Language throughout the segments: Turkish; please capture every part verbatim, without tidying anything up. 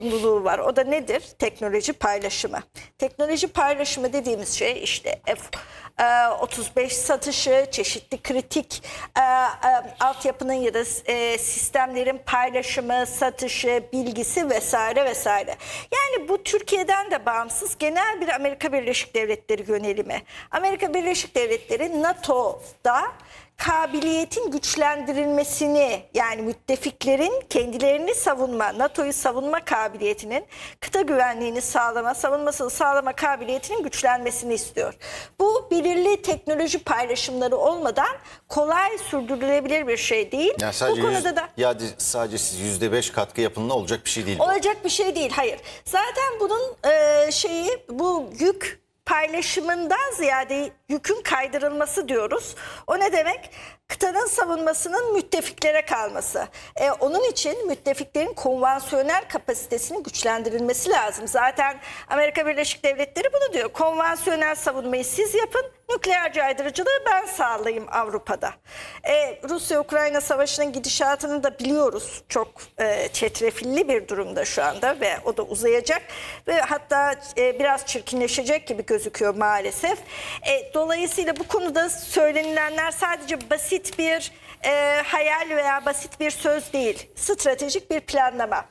zorunluluğu var. O da nedir? Teknoloji paylaşımı. Teknoloji paylaşımı dediğimiz şey işte F otuz beş satışı, çeşitli kritik e, e, altyapının ya da e, sistemlerin paylaşımı, satışı, bilgisi vesaire vesaire. Yani bu Türkiye'den de bağımsız genel bir Amerika Birleşik Devletleri yönelimi. Amerika Birleşik Devletleri NATO'da kabiliyetin güçlendirilmesini, yani müttefiklerin kendilerini savunma, NATO'yu savunma kabiliyetinin, kıta güvenliğini sağlama, savunmasını sağlama kabiliyetinin güçlenmesini istiyor. Bu belirli teknoloji paylaşımları olmadan kolay sürdürülebilir bir şey değil. Yani sadece bu konuda yüz, da ya sadece siz yüzde beş katkı yapın ne olacak bir şey değil. olacak bir şey değil. Hayır. Zaten bunun e, şeyi bu yük paylaşımından ziyade yükün kaydırılması diyoruz. O ne demek? Kıtanın savunmasının müttefiklere kalması. E, onun için müttefiklerin konvansiyonel kapasitesinin güçlendirilmesi lazım. Zaten Amerika Birleşik Devletleri bunu diyor. Konvansiyonel savunmayı siz yapın, nükleer caydırıcılığı ben sağlayayım Avrupa'da. E, Rusya-Ukrayna savaşının gidişatını da biliyoruz. Çok e, çetrefilli bir durumda şu anda ve o da uzayacak. Ve hatta e, biraz çirkinleşecek gibi gözüküyor maalesef. E, dolayısıyla bu konuda söylenilenler sadece basit bir e, hayal veya basit bir söz değil. Stratejik bir planlama.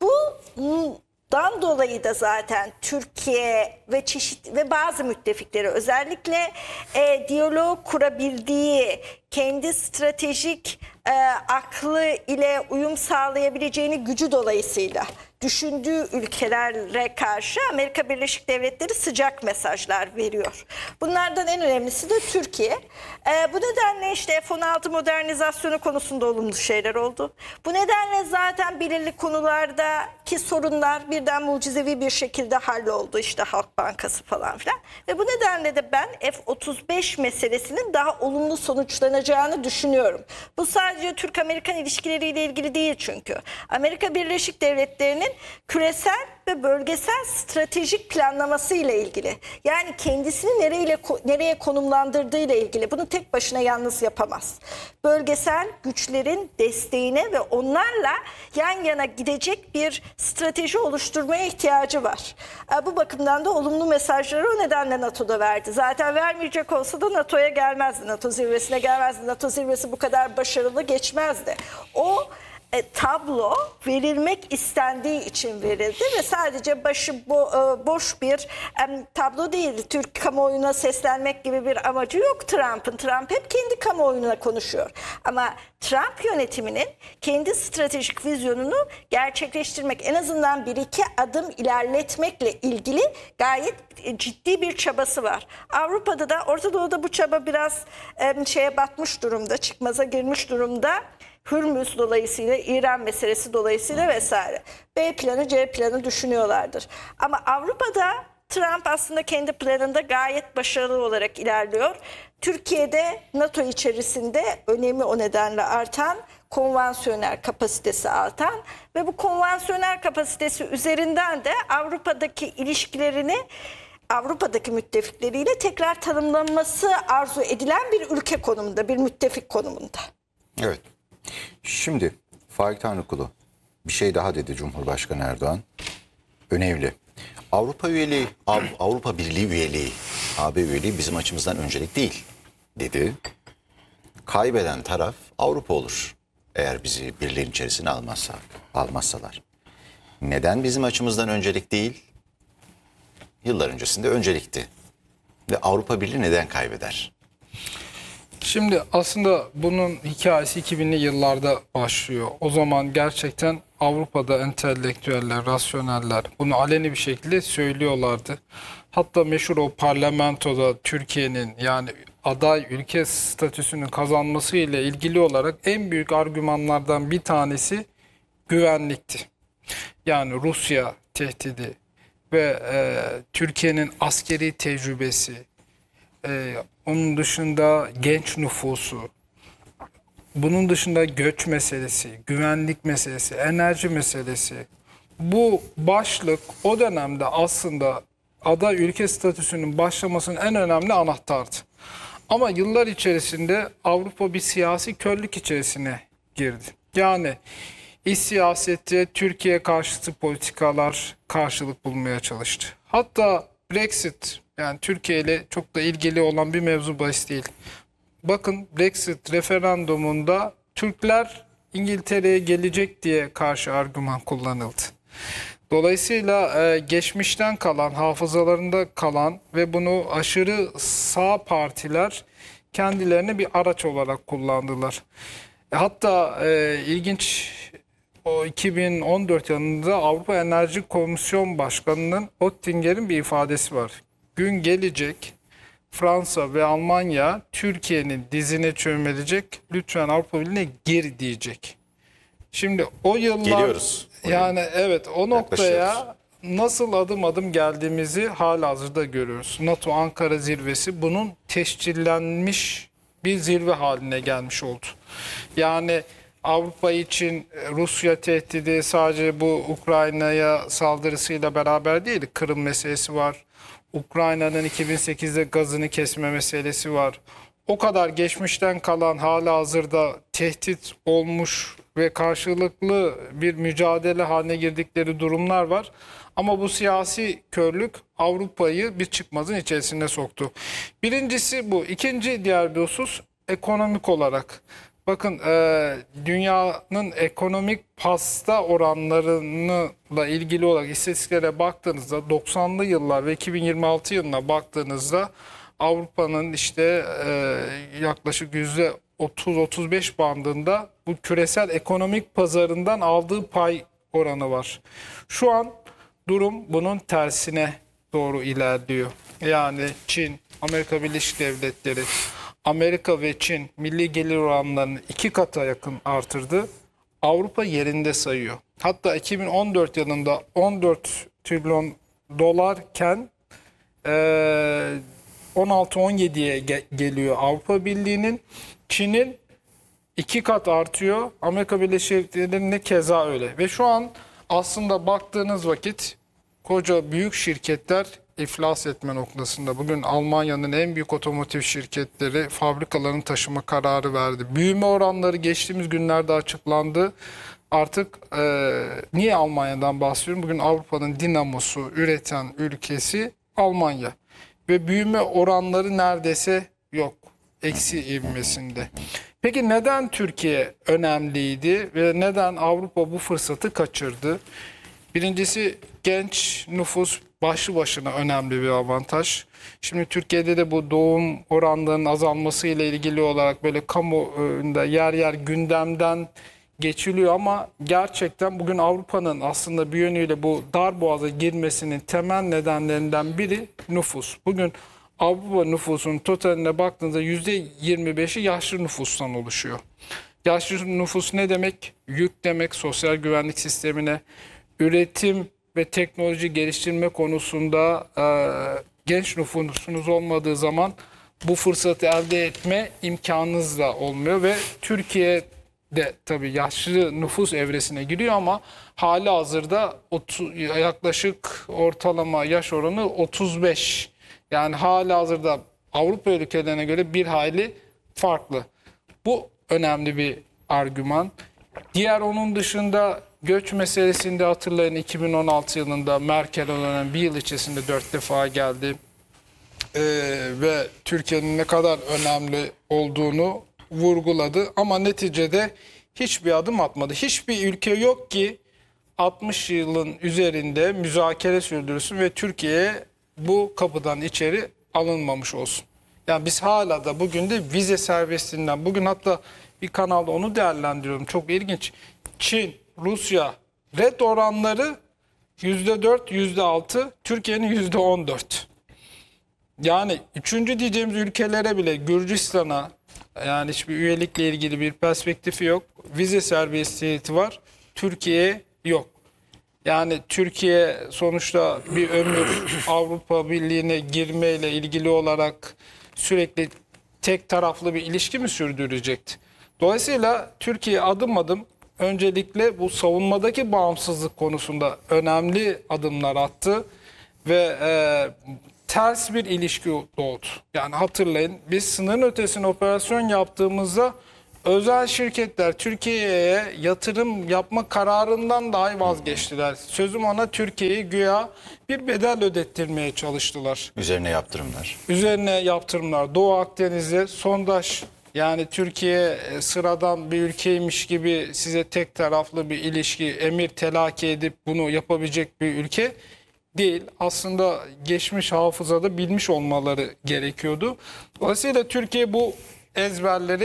Bundan dolayı da zaten Türkiye ve çeşit ve bazı müttefikleri özellikle e, diyalog kurabildiği, kendi stratejik e, aklı ile uyum sağlayabileceğini gücü dolayısıyla düşündüğü ülkelere karşı Amerika Birleşik Devletleri sıcak mesajlar veriyor. Bunlardan en önemlisi de Türkiye. E, bu nedenle işte F on altı modernizasyonu konusunda olumlu şeyler oldu. Bu nedenle zaten belirli konulardaki sorunlar birden mucizevi bir şekilde halloldu. İşte Halk Bankası falan filan. Ve bu nedenle de ben F otuz beş meselesinin daha olumlu sonuçlanacağını düşünüyorum. Bu sadece Türk-Amerikan ilişkileriyle ilgili değil çünkü. Amerika Birleşik Devletleri'nin küresel ve bölgesel stratejik planlaması ile ilgili. Yani kendisini nereyle, nereye konumlandırdığı ile ilgili. Bunu tek başına yalnız yapamaz. Bölgesel güçlerin desteğine ve onlarla yan yana gidecek bir strateji oluşturmaya ihtiyacı var. Bu bakımdan da olumlu mesajları o nedenle NATO'da verdi. Zaten vermeyecek olsa da NATO'ya gelmezdi. NATO zirvesine gelmezdi. NATO zirvesi bu kadar başarılı geçmezdi. O E, tablo verilmek istendiği için verildi ve sadece başı bo, e, boş bir e, tablo değildi. Türk kamuoyuna seslenmek gibi bir amacı yok Trump'ın. Trump hep kendi kamuoyuna konuşuyor. Ama Trump yönetiminin kendi stratejik vizyonunu gerçekleştirmek, en azından bir iki adım ilerletmekle ilgili gayet ciddi bir çabası var. Avrupa'da da, Orta Doğu'da bu çaba biraz e, şeye batmış durumda, çıkmaza girmiş durumda. Hürmüz dolayısıyla, İran meselesi dolayısıyla vesaire. B planı, C planı düşünüyorlardır. Ama Avrupa'da Trump aslında kendi planında gayet başarılı olarak ilerliyor. Türkiye'de NATO içerisinde önemi o nedenle artan, konvansiyonel kapasitesi artan ve bu konvansiyonel kapasitesi üzerinden de Avrupa'daki ilişkilerini Avrupa'daki müttefikleriyle tekrar tanımlanması arzu edilen bir ülke konumunda, bir müttefik konumunda. Evet. Şimdi Faik Tanrıkulu bir şey daha dedi Cumhurbaşkanı Erdoğan. Önemli. Avrupa üyeliği, Av- Avrupa Birliği üyeliği, A B üyeliği bizim açımızdan öncelik değil dedi. Kaybeden taraf Avrupa olur. Eğer bizi birliğin içerisine almazsa, almazsalar. Neden bizim açımızdan öncelik değil? Yıllar öncesinde öncelikti. Ve Avrupa Birliği neden kaybeder? Şimdi aslında bunun hikayesi iki binli yıllarda başlıyor. O zaman gerçekten Avrupa'da entelektüeller, rasyoneller bunu aleni bir şekilde söylüyorlardı. Hatta meşhur o parlamentoda Türkiye'nin yani aday ülke statüsünün kazanması ile ilgili olarak en büyük argümanlardan bir tanesi güvenlikti. Yani Rusya tehdidi ve e, Türkiye'nin askeri tecrübesi, e, onun dışında genç nüfusu, bunun dışında göç meselesi, güvenlik meselesi, enerji meselesi. Bu başlık o dönemde aslında aday ülke statüsünün başlamasının en önemli anahtardı. Ama yıllar içerisinde Avrupa bir siyasi körlük içerisine girdi. Yani iç siyasette Türkiye karşıtı politikalar karşılık bulmaya çalıştı. Hatta Brexit, yani Türkiye ile çok da ilgili olan bir mevzu bahis değil. Bakın, Brexit referandumunda Türkler İngiltere'ye gelecek diye karşı argüman kullanıldı. Dolayısıyla e, geçmişten kalan, hafızalarında kalan ve bunu aşırı sağ partiler kendilerine bir araç olarak kullandılar. E, hatta e, ilginç, o iki bin on dört yılında Avrupa Enerji Komisyon Başkanı'nın Oettinger'in bir ifadesi var. Gün gelecek, Fransa ve Almanya Türkiye'nin dizine çömelecek, lütfen Avrupa Birliği'ne gir diyecek. Şimdi o yıllar, Geliyoruz. yani evet, o noktaya Yaklaşıyoruz. nasıl adım adım geldiğimizi halihazırda görüyoruz. NATO Ankara zirvesi bunun tescillenmiş bir zirve haline gelmiş oldu. Yani Avrupa için Rusya tehdidi sadece bu Ukrayna'ya saldırısıyla beraber değil, Kırım meselesi var. Ukrayna'nın iki bin sekizde gazını kesme meselesi var. O kadar geçmişten kalan, halihazırda tehdit olmuş ve karşılıklı bir mücadele haline girdikleri durumlar var. Ama bu siyasi körlük Avrupa'yı bir çıkmazın içerisine soktu. Birincisi bu. İkinci diğer bir husus ekonomik olarak. Bakın, e, dünyanın ekonomik pasta oranlarıyla ilgili olarak istatistiklere baktığınızda doksanlı yıllar ve iki bin yirmi altı yılına baktığınızda Avrupa'nın işte e, yaklaşık yüzde otuz otuz beş bandında bu küresel ekonomik pazarından aldığı pay oranı var. Şu an durum bunun tersine doğru ilerliyor. Yani Çin, Amerika Birleşik Devletleri, Amerika ve Çin milli gelir oranlarını iki kata yakın artırdı. Avrupa yerinde sayıyor. Hatta iki bin on dört yılında on dört trilyon dolarken e, on altı on yediye ge- geliyor Avrupa Birliği'nin. Çin'in iki kat artıyor. Amerika Birleşik Devletleri'nin de keza öyle. Ve şu an aslında baktığınız vakit koca büyük şirketler iflas etme noktasında. Bugün Almanya'nın en büyük otomotiv şirketleri fabrikalarını taşıma kararı verdi. Büyüme oranları geçtiğimiz günlerde açıklandı. Artık e, niye Almanya'dan bahsediyorum? Bugün Avrupa'nın dinamosu üreten ülkesi Almanya. Ve büyüme oranları neredeyse yok. Eksi ivmesinde. Peki neden Türkiye önemliydi ve neden Avrupa bu fırsatı kaçırdı? Birincisi, genç nüfus başlı başına önemli bir avantaj. Şimdi Türkiye'de de bu doğum oranlarının azalması ile ilgili olarak böyle kamuoyunda yer yer gündemden geçiliyor ama gerçekten bugün Avrupa'nın aslında bir yönüyle bu darboğaza girmesinin temel nedenlerinden biri nüfus. Bugün Avrupa nüfusunun totaline baktığınızda yüzde yirmi beşi yaşlı nüfustan oluşuyor. Yaşlı nüfus ne demek? Yük demek sosyal güvenlik sistemine. Üretim ve teknoloji geliştirme konusunda e, genç nüfusunuz olmadığı zaman bu fırsatı elde etme imkanınız da olmuyor ve Türkiye de tabii yaşlı nüfus evresine giriyor ama hali hazırda yaklaşık ortalama yaş oranı otuz beş. Yani hali hazırda Avrupa ülkelerine göre bir hayli farklı. Bu önemli bir argüman. Diğer onun dışında göç meselesinde hatırlayın iki bin on altı yılında Merkel olan bir yıl içerisinde dört defa geldi. Ee, ve Türkiye'nin ne kadar önemli olduğunu vurguladı. Ama neticede hiçbir adım atmadı. Hiçbir ülke yok ki altmış yılın üzerinde müzakere sürdürsün ve Türkiye'ye bu kapıdan içeri alınmamış olsun. Yani biz hala da bugün de vize serbestliğinden, bugün hatta bir kanalda onu değerlendiriyorum. Çok ilginç. Çin, Rusya red oranları yüzde dört, yüzde altı, Türkiye'nin yüzde on dört. Yani üçüncü diyeceğimiz ülkelere bile, Gürcistan'a, yani hiçbir üyelikle ilgili bir perspektifi yok. Vize serbestiyeti var. Türkiye yok. Yani Türkiye sonuçta bir ömür Avrupa Birliği'ne girmeyle ilgili olarak sürekli tek taraflı bir ilişki mi sürdürecekti? Dolayısıyla Türkiye adım adım öncelikle bu savunmadaki bağımsızlık konusunda önemli adımlar attı ve e, ters bir ilişki doğdu. Yani hatırlayın, biz sınırın ötesine operasyon yaptığımızda özel şirketler Türkiye'ye yatırım yapma kararından dahi vazgeçtiler. Sözüm ona Türkiye'yi güya bir bedel ödettirmeye çalıştılar. Üzerine yaptırımlar. Üzerine yaptırımlar. Doğu Akdeniz'e sondaj, yani Türkiye e, sıradan bir ülkeymiş gibi size tek taraflı bir ilişki, emir telakki edip bunu yapabilecek bir ülke değil. Aslında geçmiş hafızada bilmiş olmaları gerekiyordu. Dolayısıyla Türkiye bu ezberleri